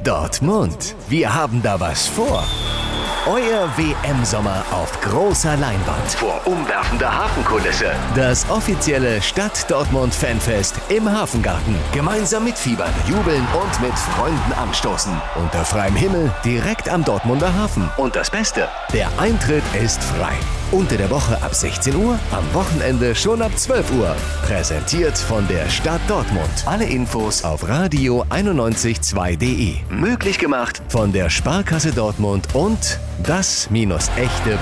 Dortmund, wir haben da was vor. Euer WM-Sommer auf großer Leinwand vor umwerfender Hafenkulisse. Das offizielle Stadt-Dortmund-Fanfest im Hafengarten. Gemeinsam mitfiebern, jubeln und mit Freunden anstoßen. Unter freiem Himmel, direkt am Dortmunder Hafen. Und das Beste, der Eintritt ist frei. Unter der Woche ab 16 Uhr, am Wochenende schon ab 12 Uhr. Präsentiert von der Stadt Dortmund. Alle Infos auf radio912.de. Möglich gemacht von der Sparkasse Dortmund und das-echte.de.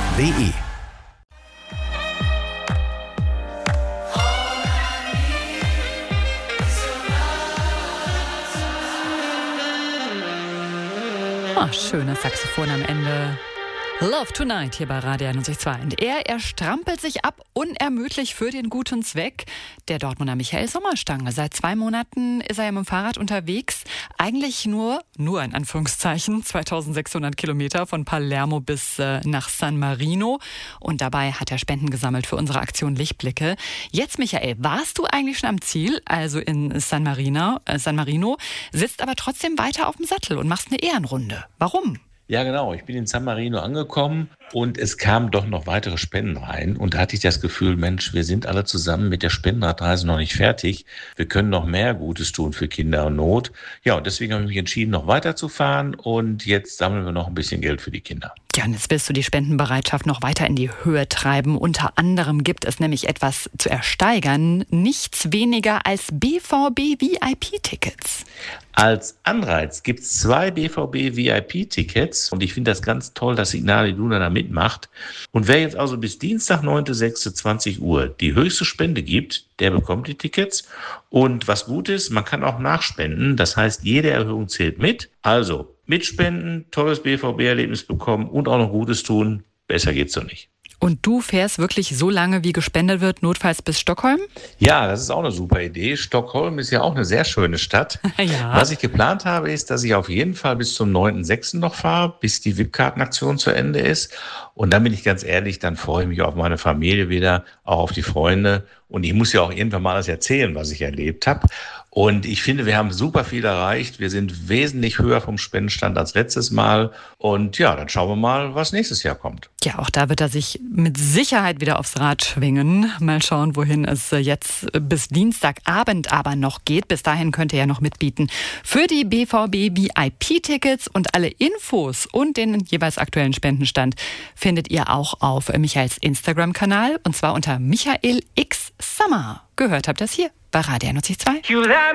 Oh, schönes Saxophon am Ende. Love Tonight hier bei Radio 91.2. Und er strampelt sich ab, unermüdlich für den guten Zweck. Der Dortmunder Michael Sommerstange. Seit 2 Monaten ist er ja mit dem Fahrrad unterwegs. Eigentlich nur in Anführungszeichen, 2600 Kilometer von Palermo bis nach San Marino. Und dabei hat er Spenden gesammelt für unsere Aktion Lichtblicke. Jetzt, Michael, warst du eigentlich schon am Ziel, also in San Marino, sitzt aber trotzdem weiter auf dem Sattel und machst eine Ehrenrunde. Warum? Ja, genau. Ich bin in San Marino angekommen und es kamen doch noch weitere Spenden rein. Und da hatte ich das Gefühl, Mensch, wir sind alle zusammen mit der Spendenradreise noch nicht fertig. Wir können noch mehr Gutes tun für Kinder in Not. Ja, und deswegen habe ich mich entschieden, noch weiterzufahren. Und jetzt sammeln wir noch ein bisschen Geld für die Kinder. Ja, und jetzt willst du die Spendenbereitschaft noch weiter in die Höhe treiben. Unter anderem gibt es nämlich etwas zu ersteigern. Nichts weniger als BVB-VIP-Tickets. Als Anreiz gibt es 2 BVB-VIP-Tickets und ich finde das ganz toll, dass Signal Iduna da mitmacht. Und wer jetzt also bis Dienstag, 9.06.20 Uhr die höchste Spende gibt, der bekommt die Tickets. Und was gut ist, man kann auch nachspenden. Das heißt, jede Erhöhung zählt mit. Also mitspenden, tolles BVB-Erlebnis bekommen und auch noch Gutes tun. Besser geht's doch nicht. Und du fährst wirklich so lange, wie gespendet wird, notfalls bis Stockholm? Ja, das ist auch eine super Idee. Stockholm ist ja auch eine sehr schöne Stadt. Ja. Was ich geplant habe, ist, dass ich auf jeden Fall bis zum 9.06. noch fahre, bis die VIP-Kartenaktion zu Ende ist. Und dann bin ich ganz ehrlich, dann freue ich mich auf meine Familie wieder, auch auf die Freunde. Und ich muss ja auch irgendwann mal alles erzählen, was ich erlebt habe. Und ich finde, wir haben super viel erreicht. Wir sind wesentlich höher vom Spendenstand als letztes Mal. Und ja, dann schauen wir mal, was nächstes Jahr kommt. Ja, auch da wird er sich mit Sicherheit wieder aufs Rad schwingen. Mal schauen, wohin es jetzt bis Dienstagabend aber noch geht. Bis dahin könnt ihr ja noch mitbieten für die BVB-VIP-Tickets. Und alle Infos und den jeweils aktuellen Spendenstand findet ihr auch auf Michaels Instagram-Kanal. Und zwar unter Michael X Summer. Gehört habt ihr das hier bei Radio 91.2.